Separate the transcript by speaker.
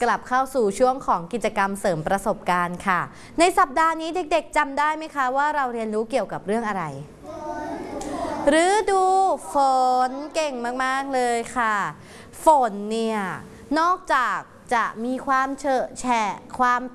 Speaker 1: กลับเข้าสู่ช่วงของกิจกรรมเสริมประสบการณ์ค่ะในสัปดาห์นี้เด็กๆจำได้ไหมคะว่าเราเรียนรู้เกี่ยวกับเรื่องอะไรฤดูฝนเก่งมากๆเลยค่ะฝนเนี่ยนอกจากจะมีความเฉอะแฉะความ